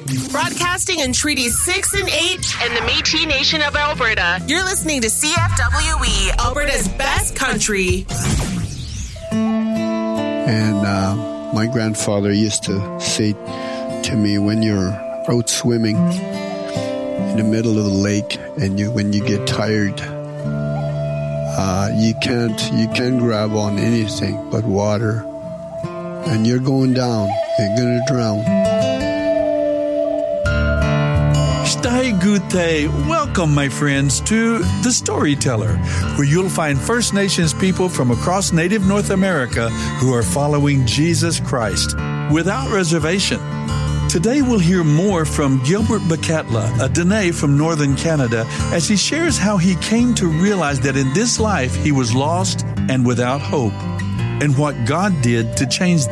Broadcasting in Treaties 6 and 8 and the Métis Nation of Alberta. You're listening to CFWE, Alberta's best country. And my grandfather used to say to me, when you're out swimming in the middle of the lake and when you get tired, you can't grab on anything but water, and you're going down. You're going to drown. Stai Gute. Welcome, my friends, to The Storyteller, where you'll find First Nations people from across Native North America who are following Jesus Christ without reservation. Today we'll hear more from Gilbert Bakatla, a Dene from Northern Canada, as he shares how he came to realize that in this life he was lost and without hope, and what God did to change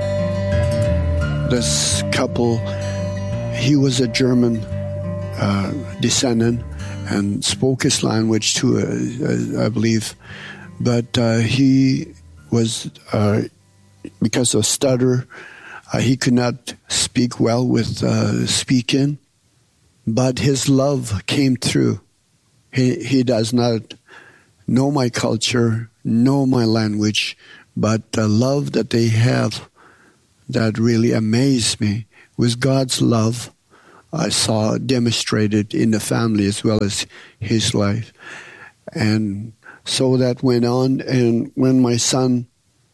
that. This couple, he was a German descendant and spoke his language too, I believe. But he was, because of stutter, he could not speak well with speaking, but his love came through. He does not know my culture, know my language, but the love that they have that really amazed me was God's love. I saw demonstrated in the family as well as his life. And so that went on, and when my son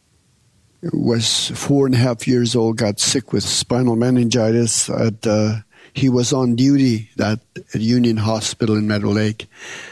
was 4.5 years old, got sick with spinal meningitis. He was on duty at Union Hospital in Meadow Lake,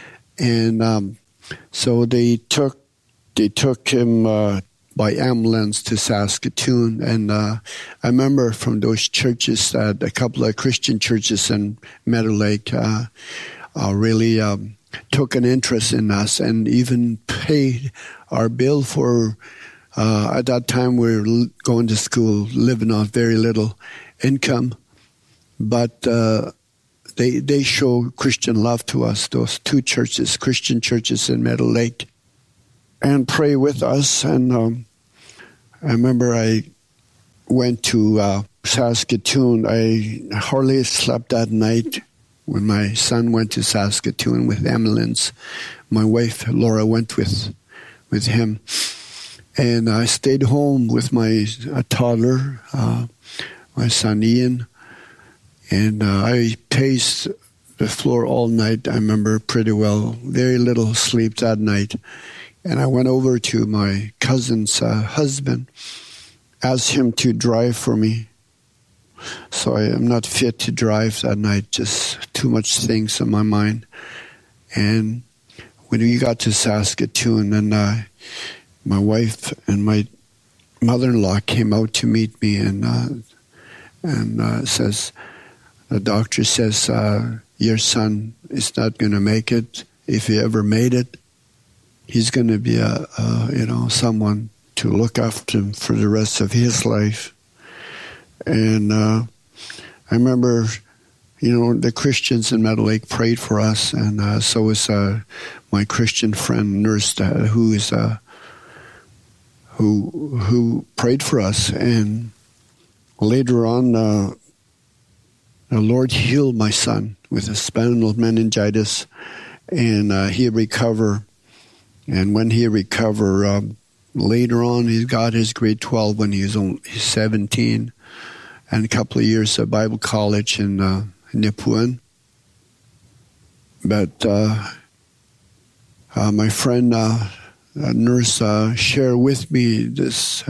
and so they took him by ambulance to Saskatoon. And I remember from those churches that a couple of Christian churches in Meadow Lake really took an interest in us and even paid our bill for. At that time, we were going to school, living on very little income, but they show Christian love to us, those two churches, Christian churches in Meadow Lake, and pray with us. And I remember I went to Saskatoon. I hardly slept that night when my son went to Saskatoon with ambulance. My wife, Laura, went with him. And I stayed home with my toddler, my son Ian, and I paced the floor all night. I remember pretty well, very little sleep that night. And I went over to my cousin's husband, asked him to drive for me. So I am not fit to drive that night, just too much things in my mind. And when we got to Saskatoon, and my wife and my mother-in-law came out to meet me, and says, the doctor says, your son is not going to make it. If he ever made it, he's going to be someone to look after him for the rest of his life. And I remember, the Christians in Meadow Lake prayed for us, and so was my Christian friend, nurse, who prayed for us. And later on, the Lord healed my son with a spinal meningitis, and he recovered. And when he recovered, later on, he got his grade 12 when he was only 17, and a couple of years at Bible college in Nipawin. But my friend, nurse, shared with me this,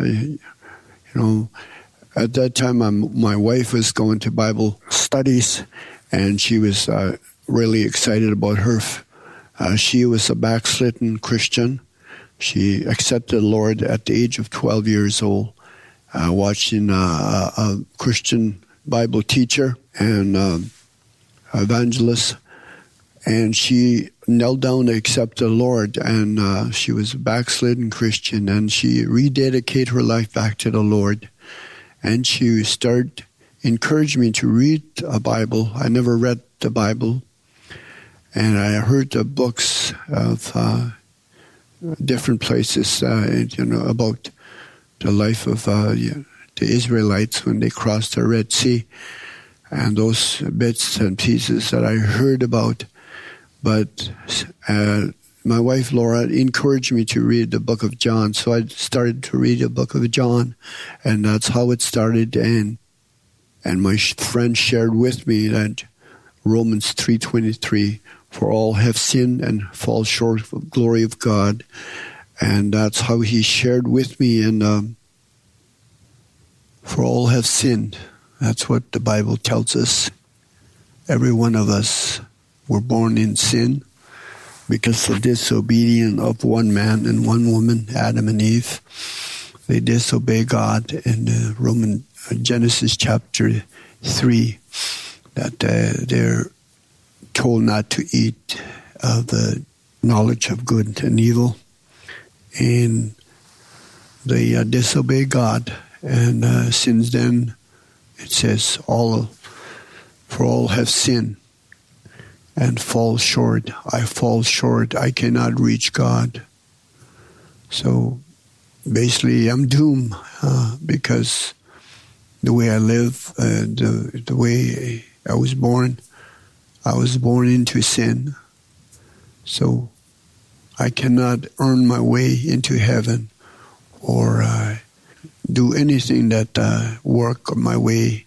at that time my wife was going to Bible studies, and she was really excited about her. She was a backslidden Christian. She accepted the Lord at the age of 12 years old, watching a Christian Bible teacher and evangelist. And she knelt down to accept the Lord, and she was a backslidden Christian, and she rededicated her life back to the Lord. And she started encouraging me to read a Bible. I never read the Bible. And I heard the books of different places, about the life of the Israelites when they crossed the Red Sea. and those bits and pieces that I heard about. But my wife Laura encouraged me to read the book of John, so I started to read the book of John, and that's how it started. And my friend shared with me that Romans 3:23, for all have sinned and fall short of the glory of God. And that's how he shared with me. And for all have sinned. That's what the Bible tells us. Every one of us were born in sin because of disobedience of one man and one woman, Adam and Eve. They disobey God in Genesis chapter 3, that they're told not to eat of the knowledge of good and evil. And they disobey God. And since then, it says, for all have sinned and fall short. I fall short. I cannot reach God. So basically, I'm doomed because the way I live, the way I was born into sin. So I cannot earn my way into heaven or do anything that work my way,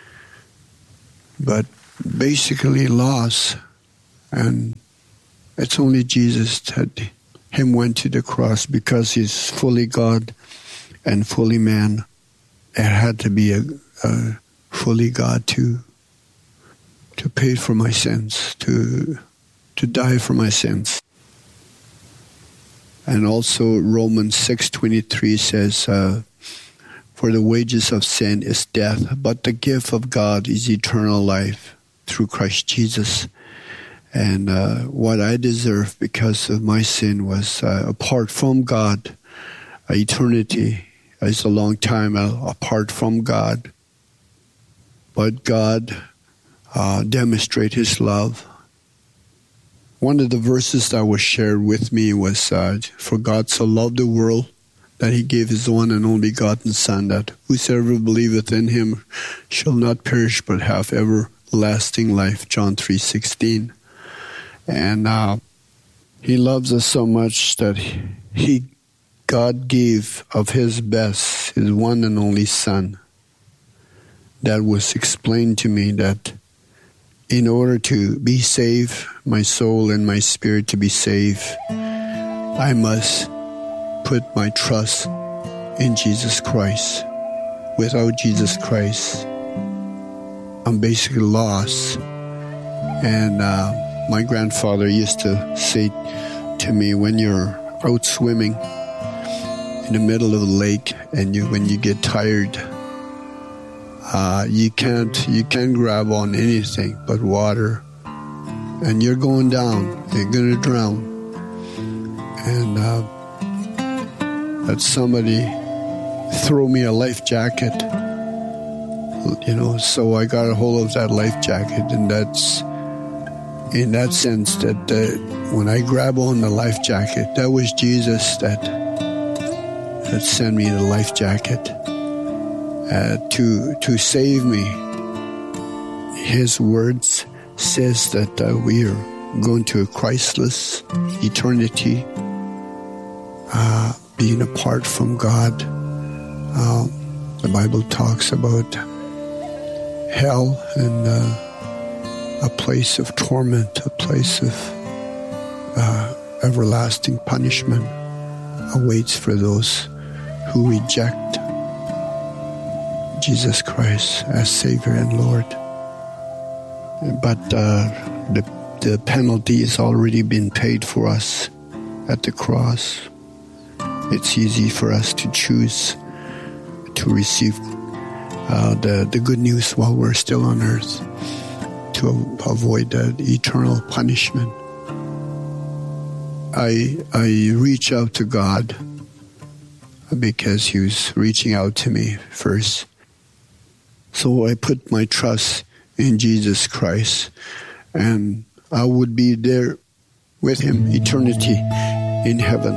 but basically lost. And it's only Jesus that him went to the cross because he's fully God and fully man. It had to be a fully God to pay for my sins, to die for my sins. And also Romans 6:23 says, for the wages of sin is death, but the gift of God is eternal life through Christ Jesus. And what I deserve because of my sin was apart from God. Eternity is a long time apart from God. But God demonstrates his love. One of the verses that was shared with me was, for God so loved the world that he gave his one and only begotten Son, that whosoever believeth in him shall not perish but have everlasting life, John 3:16. And he loves us so much that God gave of his best, his one and only Son. That was explained to me that in order to be saved, my soul and my spirit to be saved, I must put my trust in Jesus Christ. Without Jesus Christ, I'm basically lost. And my grandfather used to say to me, when you're out swimming in the middle of a lake and when you get tired, you can't grab on anything but water, and you're going down. You're going to drown. And that somebody threw me a life jacket, so I got a hold of that life jacket, and that's in that sense that when I grab on the life jacket, that was Jesus that sent me the life jacket to save me. His words says that we are going to a Christless eternity, being apart from God. The Bible talks about hell and a place of torment, a place of everlasting punishment awaits for those who reject Jesus Christ as Savior and Lord. But the penalty has already been paid for us at the cross. It's easy for us to choose to receive the good news while we're still on earth, to avoid the eternal punishment. I reach out to God because he was reaching out to me first. So I put my trust in Jesus Christ, and I would be there with him eternity in heaven.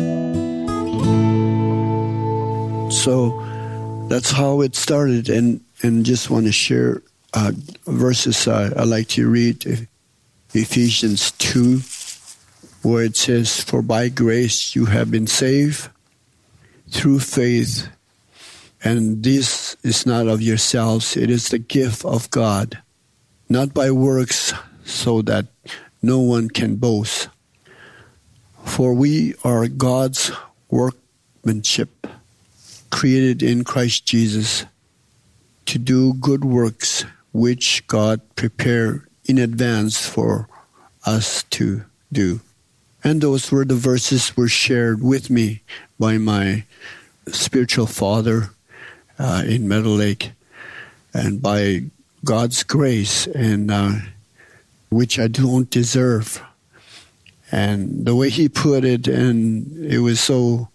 So that's how it started. And and just want to share verses I like to read. Ephesians 2, where it says, "For by grace you have been saved through faith, and this is not of yourselves, it is the gift of God, not by works, so that no one can boast. For we are God's workmanship, created in Christ Jesus, to do good works, which God prepared in advance for us to do." And those were the verses were shared with me by my spiritual father in Meadow Lake, and by God's grace, and which I don't deserve. And the way he put it, and it was so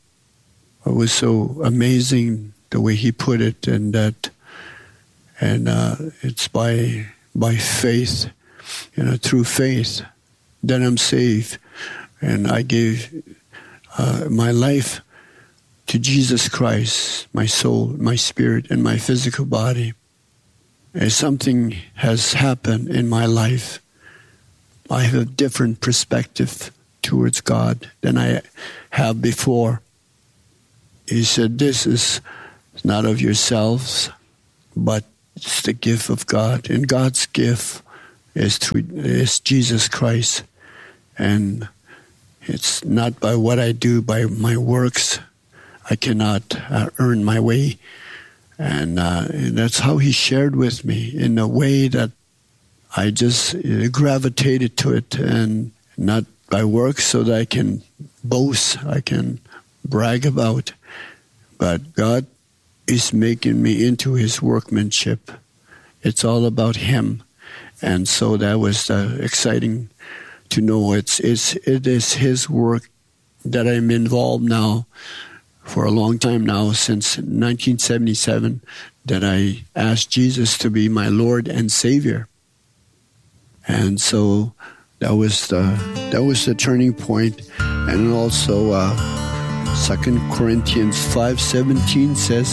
amazing the way he put it, and it's by faith, through faith that I'm saved, and I gave my life to Jesus Christ, my soul, my spirit, and my physical body. And something has happened in my life. I have a different perspective towards God than I have before. He said, "This is not of yourselves, but it's the gift of God." And God's gift is Jesus Christ. And it's not by what I do, by my works. I cannot earn my way. And that's how he shared with me, in a way that I just gravitated to it, and not by works so that I can boast, I can brag about. But God is making me into his workmanship. It's all about him. And so that was exciting to know it is his work that I'm involved now for a long time now, since 1977, that I asked Jesus to be my Lord and Savior. And so that was the turning point. And also 2 Corinthians 5:17 says,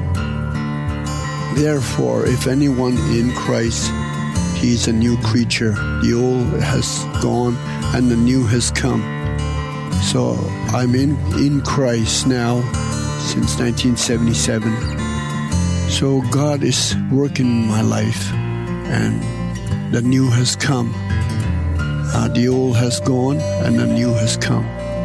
"Therefore, if anyone in Christ, he is a new creature. The old has gone and the new has come." So I'm in Christ now since 1977. So God is working in my life, and the new has come. The old has gone and the new has come.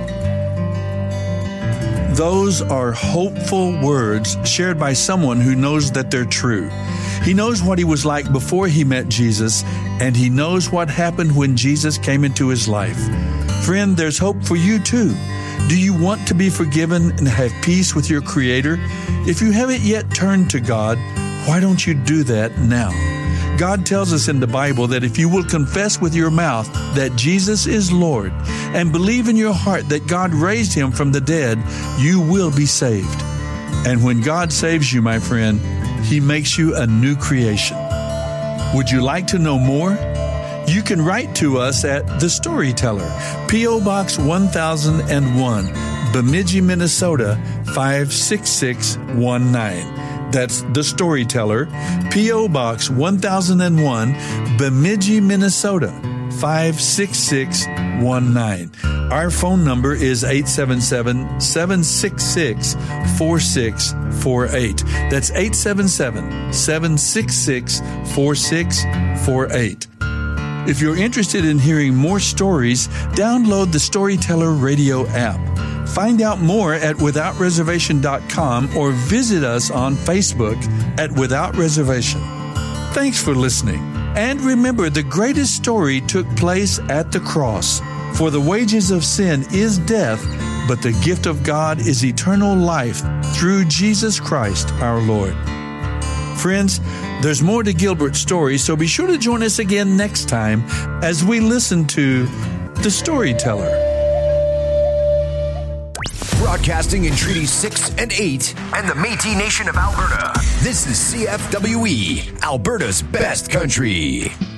Those are hopeful words shared by someone who knows that they're true. He knows what he was like before he met Jesus, and he knows what happened when Jesus came into his life. Friend, there's hope for you too. Do you want to be forgiven and have peace with your Creator? If you haven't yet turned to God, why don't you do that now? God tells us in the Bible that if you will confess with your mouth that Jesus is Lord and believe in your heart that God raised him from the dead, you will be saved. And when God saves you, my friend, he makes you a new creation. Would you like to know more? You can write to us at The Storyteller, P.O. Box 1001, Bemidji, Minnesota 56619. That's The Storyteller, P.O. Box 1001, Bemidji, Minnesota 56619. Our phone number is 877-766-4648. That's 877-766-4648. If you're interested in hearing more stories, download the Storyteller radio app. Find out more at withoutreservation.com or visit us on Facebook at Without Reservation. Thanks for listening. And remember, the greatest story took place at the cross. For the wages of sin is death, but the gift of God is eternal life through Jesus Christ our Lord. Friends, there's more to Gilbert's story, so be sure to join us again next time as we listen to The Storyteller. Broadcasting in Treaty 6 and 8 and the Métis Nation of Alberta. This is CFWE, Alberta's best country.